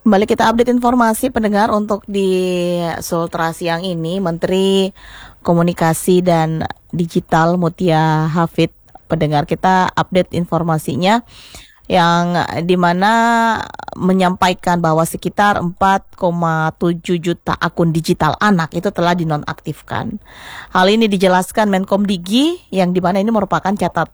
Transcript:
Kembali kita update informasi pendengar untuk di Sultra siang ini. Menteri Komunikasi dan Digital Mutia Hafid, pendengar, kita update informasinya yang dimana menyampaikan bahwa sekitar 4,7 juta akun digital anak itu telah dinonaktifkan. Hal ini dijelaskan Menkom Digi, yang dimana ini merupakan